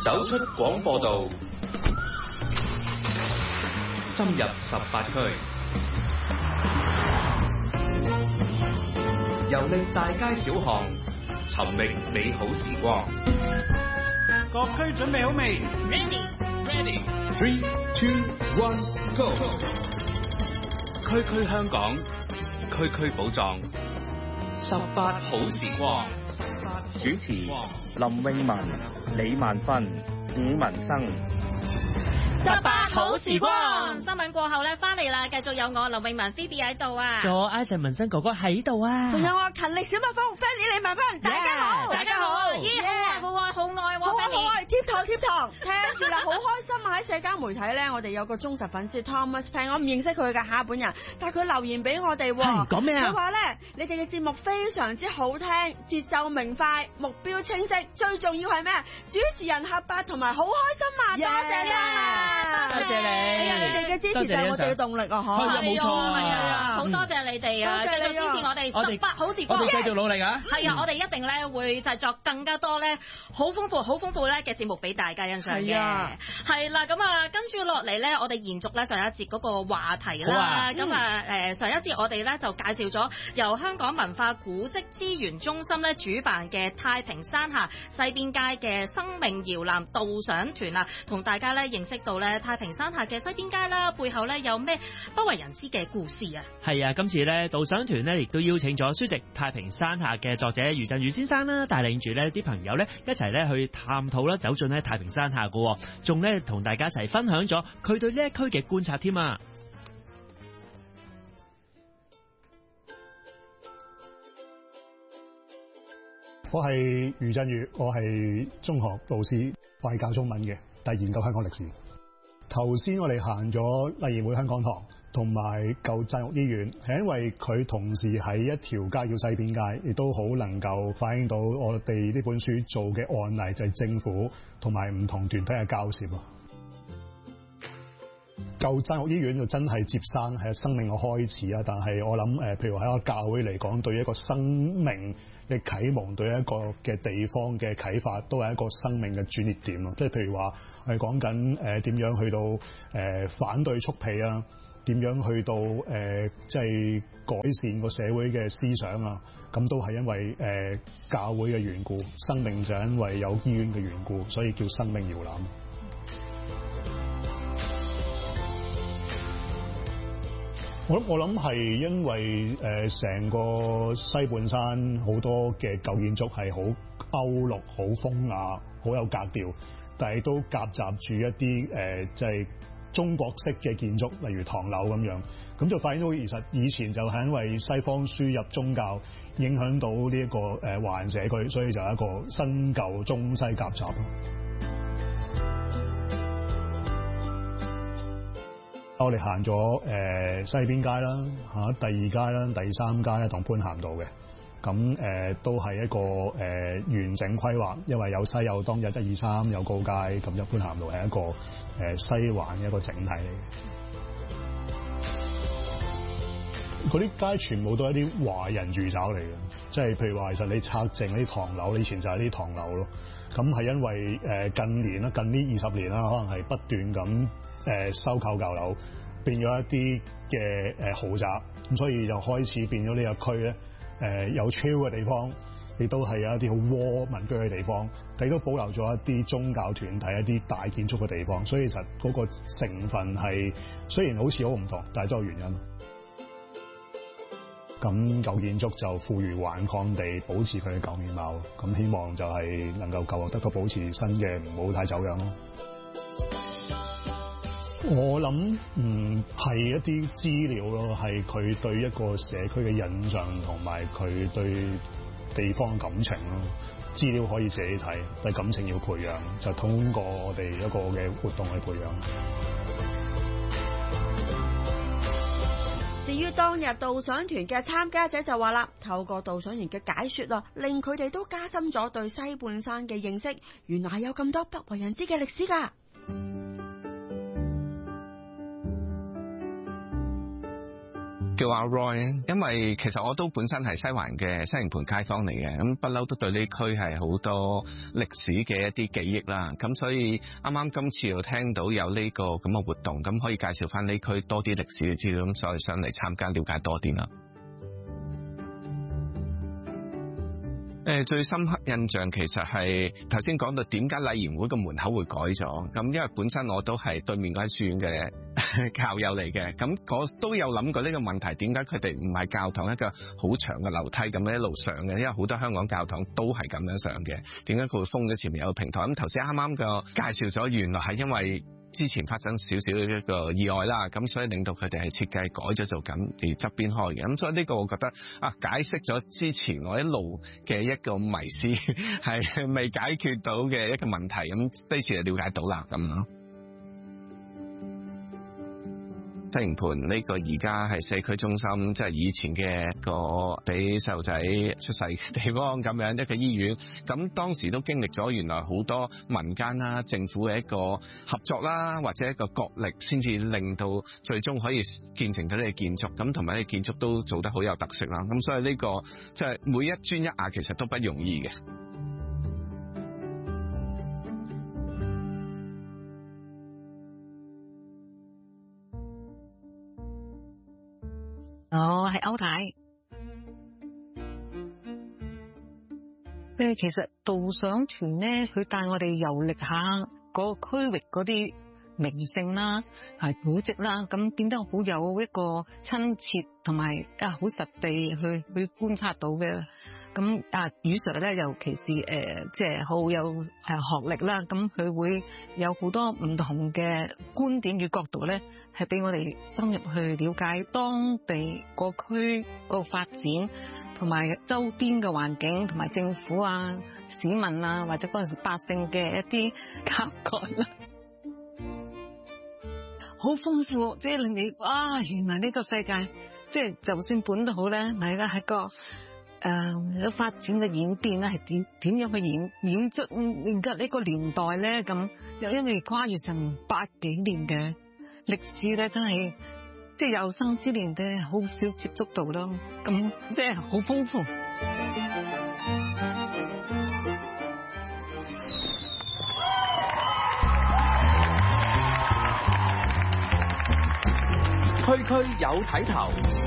走出廣播道，深入18區，遊歷大街小巷，尋覓美好時光。 各區準備好未 ？Ready。3, 2, 1, go！ 區區香港，區區寶藏，18好時光。 主持林詠雯、李萬芬、伍文生。 18好時光，新聞過後咧，翻嚟啦，繼續有我林詠雯 Phoebe 喺度啊， 仲有 Isaac 文生哥哥喺度啊， 仲有我勤力小蜜蜂 Fanny 李萬芬，大家好，大家好，咦，好愛，Fanny，貼堂，聽住啦，好開心啊！喺社交媒體咧，我哋有個忠實粉絲 Thomas Pan， 我唔認識佢㗎下本人，但係佢留言俾我哋， 講咩啊？ 佢話咧，你哋嘅節目非常之好聽，節奏明快，目標清晰，最重要係咩？主持人合拍同埋好開心啊！多謝啦！ 多謝你， 你哋嘅支持就係我哋嘅動力啊！嗬， 係啊，冇錯啊， 好多謝你哋啊！繼續支持我哋18好時光， 我哋繼續努力啊！ 係啊，我哋一定咧會製作更加多咧好豐富咧嘅節目俾大家欣賞嘅。係啦，咁啊，跟住落嚟咧，我哋延續咧上一節嗰個話題啦。咁啊，上一節我哋咧就介紹咗由香港文化古蹟資源中心咧主辦嘅太平山下西邊街嘅生命搖籃導賞團啊，同大家咧認識到咧太平山下嘅西邊街啦，背後咧有咩不為人知嘅故事啊？ 係啊，今次咧導賞團咧亦都邀請咗書籍《太平山下》嘅作者余振宇先生啦，帶領住咧啲朋友咧一齊咧去探討啦，走進咧太平山下嘅，仲咧同大家一齊分享咗佢對呢一區嘅觀察添啊！ 我係余振宇，我係中學老師，我係教中文嘅，但係研究香港歷史。頭先我哋行咗禮儀會香港堂同埋舊贊育醫院，係因為佢同時喺一條街叫西邊街，亦都好能夠反映到我哋呢本書做嘅案例，就係政府同埋唔同團體嘅交涉咯。舊贊育醫院就真係接生，係生命嘅開始啊！但係我諗譬如喺一個教會嚟講，對一個生命嘅啟蒙，對一個嘅地方嘅啟發，都係一個生命嘅轉捩點咯。即係譬如話，我哋講緊點樣去到反對蓄婢啊，點樣去到即係改善個社會嘅思想啊，咁都係因為教會嘅緣故，生命就因為有醫院嘅緣故，所以叫生命搖籃。我諗係因為成個西半山好多嘅舊建築係好歐陸、好風雅、好有格調，但係都夾雜住一啲即係中國式嘅建築，例如唐樓咁樣。咁就發現到其實以前就係因為西方輸入宗教影響到呢一個華人社區，所以就係一個新舊中西夾雜。我哋行咗西邊街啦，第二街啦、第三街啦，同般咸道嘅，咁都係一個完整規劃，因為有西有東，有1、2、3，有高街，咁般咸道係一個西環嘅一個整體嚟嘅。嗰啲街全部都係一啲華人住宅嚟嘅，即係譬如話，其實你拆淨啲唐樓，以前就係啲唐樓咯。咁係因為近年啦，近呢20年啦，可能係不斷咁收購舊樓，變咗一啲嘅豪宅，咁所以就開始變咗呢個區咧有超嘅地方，亦都係有一啲好窩民居嘅地方，但亦都保留咗一啲宗教團體、一啲大建築嘅地方，所以其實嗰個成分係雖然好似好唔同，但係都有原因。咁舊建築就負隅頑抗地保持佢嘅舊面貌，咁希望就係能夠舊得到保持新嘅，唔好太走樣咯。我諗係一啲資料咯，係佢對一個社區嘅印象同埋佢對地方嘅感情咯。資料可以自己睇，但係感情要培養，就通過我哋一個嘅活動去培養。 至於當日導賞團嘅參加者就話啦，透過導賞員嘅解說啊，令佢哋都加深咗對西半山嘅認識，原來有咁多不為人知嘅歷史㗎。 叫阿 Roy， 因為其實我都本身係西環嘅西營盤街坊嚟嘅，咁不嬲都對呢區係好多歷史嘅一啲記憶啦。咁所以啱啱今次又聽到有呢個咁嘅活動，咁可以介紹翻呢區多啲歷史嘅資料，咁所以上嚟參加了解多啲啦。最深刻印象其實係頭先講到點解禮賢會個門口會改咗，咁因為本身我都係對面嗰間書院嘅教友嚟嘅，咁我都有諗過呢個問題，點解佢哋唔係教堂一個好長嘅樓梯咁樣一路上嘅？因為好多香港教堂都係咁樣上嘅，點解佢會封咗前面有個平台？咁頭先啱啱個介紹咗，原來係因為之前發生少少一個意外啦，咁所以令到佢哋係設計改咗做咁而側邊開嘅，咁所以呢個我覺得解釋咗之前我一路嘅一個迷思係未解決到嘅一個問題，咁呢次就了解到啦咁咯。西營盤呢個而家係社區中心，即係以前嘅一個俾細路仔出世嘅地方咁樣一個醫院。咁當時都經歷咗原來好多民間啦、政府嘅一個合作啦，或者一個角力，先至令到最終可以建成到呢個建築。咁同埋呢個建築都做得好有特色啦。咁所以呢個即係每一磚一瓦其實都不容易嘅。 我係歐太。其實導賞團咧，佢帶我哋遊歷下嗰個區域嗰啲名勝啦，係古蹟啦，咁變得好有一個親切同埋好實地去觀察到嘅。咁余 Sir 咧，尤其是即係好有學歷啦，咁佢會有好多唔同嘅觀點與角度咧，係俾我哋深入去了解當地個區個發展，同埋周邊嘅環境，同埋政府啊、市民啊或者嗰陣時百姓嘅一啲交代啦，好豐富，即係令你原來呢個世界，即係就算本土咧，大家喺個發展嘅演變咧，係點樣去演出而家呢個年代咧？咁又因為跨越成100幾年嘅歷史咧，真係即係有生之年咧，好少接觸到咯。咁即係好豐富。 區區有睇頭。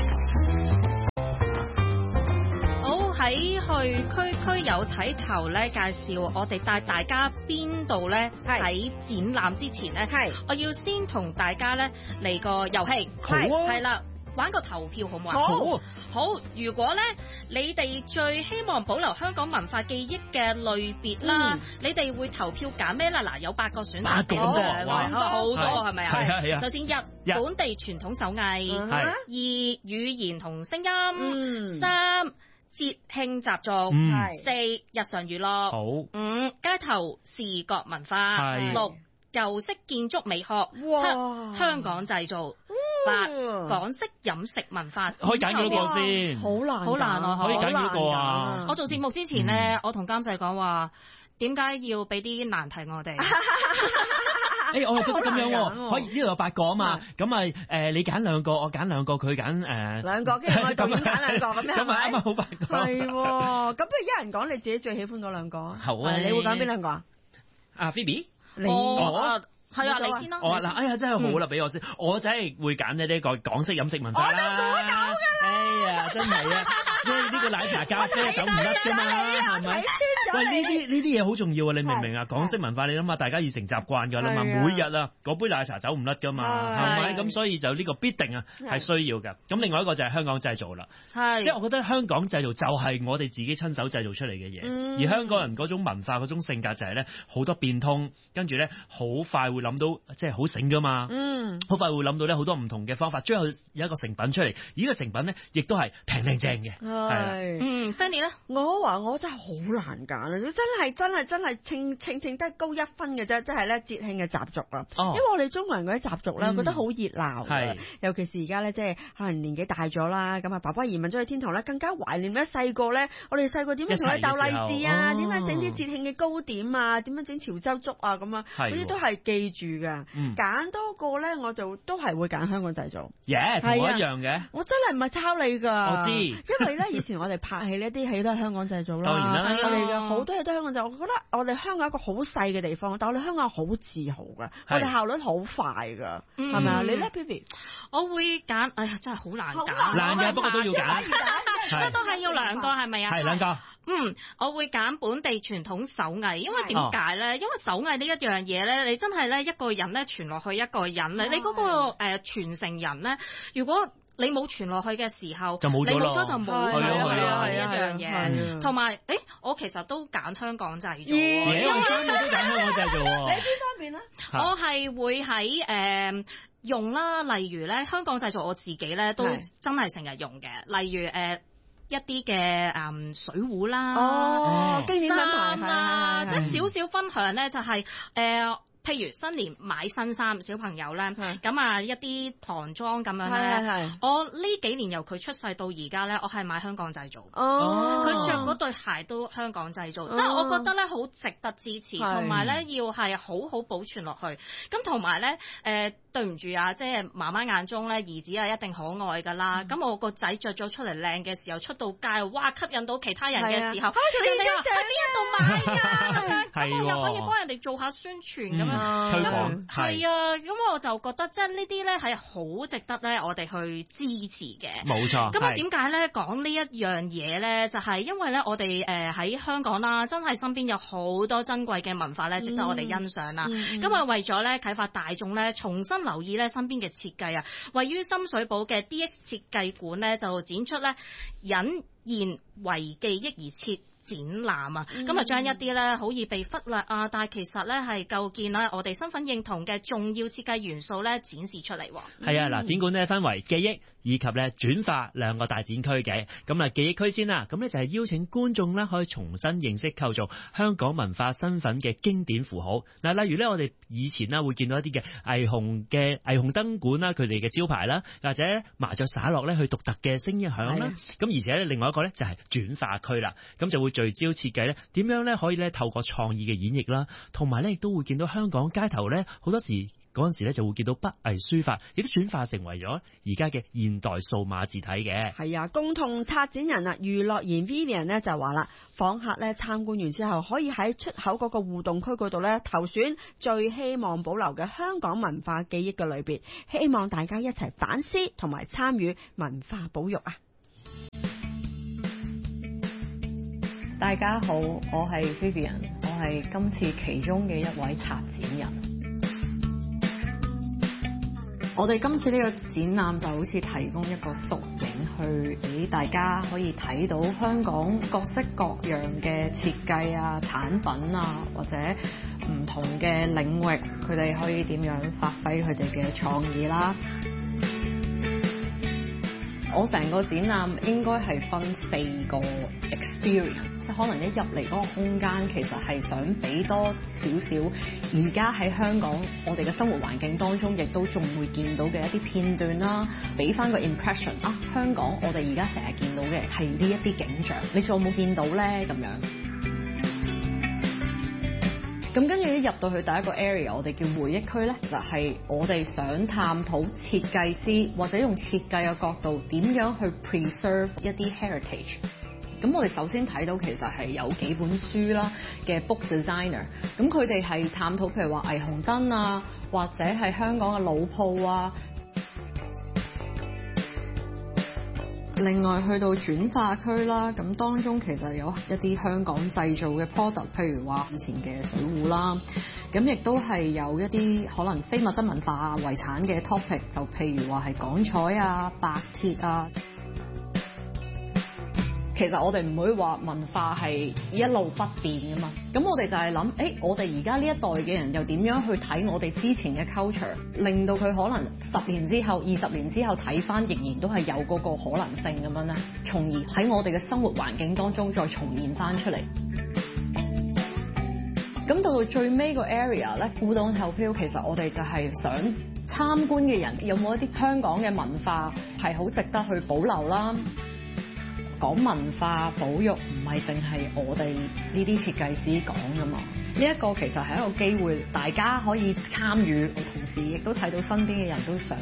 喺去區有睇頭咧，介紹我哋帶大家邊度咧？喺展覽之前咧，我要先同大家咧嚟個遊戲，係啦，玩個投票好唔好啊？好。如果咧你哋最希望保留香港文化記憶嘅類別啦，你哋會投票揀咩啦？嗱，有8個選擇嘅，好多係咪啊？係啊。首先1，本地傳統手藝；2，語言同聲音；3，節慶習俗；4，日常娛樂；5，街頭視覺文化；6，舊式建築美學；7，香港製造；8，港式飲食文化。 可以揀幾多個先？ 好難啊！ 可以揀幾多個啊？ 我做節目之前咧，我同監製講話，點解要俾啲難題我哋？ 我係覺得咁樣喎，可以呢度有8個啊嘛，咁你揀2個，我揀2個，佢揀 2個，跟住我導演揀2個咁樣， 咁咪啱啱好8個。 係喎，咁不如一人講你自己最喜歡嗰2個。 好啊， 你會揀邊2個啊？ Phoebe， 係啊，你先啦。 嗱，真係好啦，俾我先，我真係會揀呢個港式飲食文化啦。 我都估到㗎啦。 哎呀，真係啊！呢個奶茶咖啡走唔甩㗎嘛，係咪？喂，呢啲嘢好重要啊！你明唔明啊？港式文化你諗下，大家已成習慣㗎啦嘛，每日啊嗰杯奶茶走唔甩㗎嘛，係咪？咁所以就呢個必定啊係需要㗎。咁另外一個就係香港製造啦，即係我覺得香港製造就係我哋自己親手製造出嚟嘅嘢，而香港人嗰種文化嗰種性格就係咧好多變通，跟住咧好快會諗到即係好醒㗎嘛，好快會諗到咧好多唔同嘅方法，最後有一個成品出嚟，而呢個成品咧亦都係平靚正嘅。 係。 Fanny 咧， 我真係好難揀啊！真係稱得高1分嘅啫，即係咧節慶嘅習俗啊。因為我哋中國人嗰啲習俗咧，我覺得好熱鬧嘅。尤其是而家咧，即係可能年紀大咗啦，咁啊爸爸移民咗去天堂咧，更加懷念咧細個咧，我哋細個點樣同佢鬥利是啊？點樣整啲節慶嘅糕點啊？點樣整潮州粥啊？咁啊，嗰啲都係記住㗎。揀多個咧，我就都係會揀香港製造。 同我一樣嘅。 我真係唔係抄你㗎。 我知。 因為咧，以前我哋拍戲呢啲戲都係香港製造啦。當然啦。我哋嘅好多嘢都係香港製造。我覺得我哋香港一個好細嘅地方，但我哋香港好自豪㗎。我哋效率好快㗎，係咪啊？你咧 Pipi？ 我會揀，哎呀，真係好難揀。 難嘅，不過都要揀。 都係要兩個，係咪啊？ 係兩個。 我會揀本地傳統手藝，因為點解咧？因為手藝呢一樣嘢咧，你真係咧一個人咧傳落去一個人咧，你嗰個傳承人咧，如果你冇傳落去嘅時候， 就冇咗咯， 你冇咗就冇咗呢一樣嘢。同埋，我其實都揀香港製造，因為我都揀香港製造。 你邊方面咧？ 我係會喺用啦，例如咧香港製造，我自己咧都真係成日用嘅，例如一啲嘅水壺啦， 經典品牌啦，即係少少分享咧，就係譬如新年買新衫，小朋友咧，咁啊一啲唐裝咁樣咧，我呢幾年由佢出世到而家咧，我係買香港製造。佢着嗰對鞋都香港製造，即係我覺得咧好值得支持，同埋咧要係好好保存落去。咁同埋咧對唔住啊，即係媽媽眼中咧兒子係一定可愛㗎啦。咁我個仔着咗出嚟靚嘅時候，出到街，哇吸引到其他人嘅時候，你哋話喺邊度買㗎？咁樣咁我又可以幫人哋做下宣傳咁樣。 推廣係啊，咁我就覺得即係呢啲咧係好值得咧，我哋去支持嘅。 冇錯。咁啊點解咧講呢一樣嘢咧？就係因為咧我哋喺香港啦，真係身邊有好多珍貴嘅文化咧，值得我哋欣賞啦。咁啊為咗咧啟發大眾咧，重新留意咧身邊嘅設計啊，位於深水埗嘅 DX 設計館咧就展出咧隱現為記憶而設展覽啊，咁啊將一啲咧好易被忽略啊，但係其實咧係構建咧我哋身份認同嘅重要設計元素咧展示出嚟。 係啊，嗱，展館咧分為記憶以及咧轉化兩個大展區嘅。咁啊記憶區先啦，咁咧就係邀請觀眾咧可以重新認識構造香港文化身份嘅經典符號。嗱，例如咧我哋以前啦會見到一啲嘅霓虹燈管啦，佢哋嘅招牌啦，或者麻雀灑落咧去獨特嘅聲音響啦。咁而且咧另外一個咧就係轉化區啦，咁就會聚焦設計咧點樣咧可以咧透過創意嘅演繹啦，同埋咧亦都會見到香港街頭咧好多時嗰陣時咧就會見到筆藝書法，亦都轉化成為咗而家嘅現代數碼字體嘅。 係啊，共同策展人啊，余樂賢 Vivian 咧就話啦，訪客咧參觀完之後，可以喺出口嗰個互動區嗰度咧投選最希望保留嘅香港文化記憶嘅類別，希望大家一齊反思同埋參與文化保育啊！ 大家好，我係 Vivian， 我係今次其中嘅一位策展人。我哋今次呢個展覽就好似提供一個縮影，去俾大家可以睇到香港各式各樣嘅設計啊、產品啊，或者唔同嘅領域，佢哋可以點樣發揮佢哋嘅創意啦。我成個展覽應該係分4個 experience， 即係可能一入嚟嗰個空間其實係想俾多少少而家喺香港我哋嘅生活環境當中亦都仲會見到嘅一啲片段啦，俾翻個 impression 啊，香港我哋而家成日見到嘅係呢一啲景象，你仲有冇見到咧咁樣？咁跟住一入到去第一個 area， 我哋叫回憶區咧，就係我哋想探討設計師或者用設計嘅角度點樣去 preserve 一啲 heritage。咁我哋首先睇到其實係有幾本書啦嘅 book designer， 咁佢哋係探討譬如話霓虹燈啊，或者係香港嘅老鋪啊。另外去到轉化區啦，咁當中其實有一啲香港製造嘅 product， 譬如話以前嘅水壺啦，咁亦都係有一啲可能非物質文化遺產嘅 topic， 就譬如話係港彩啊、白鐵啊。 其實我哋唔會話文化係一路不變㗎嘛，咁我哋就係諗，我哋而家呢一代嘅人又點樣去睇我哋之前嘅 culture， 令到佢可能10年之後、20年之後睇返，仍然都係有嗰個可能性咁樣咧，從而喺我哋嘅生活環境當中再重現返出嚟。咁到到最尾個 area 咧，互動投票其實我哋就係想參觀嘅人有冇一啲香港嘅文化係好值得去保留啦。講文化保育唔係淨係我哋呢啲設計師講㗎嘛，呢一個其實係一個機會，大家可以參與，同時亦都睇到身邊嘅人都想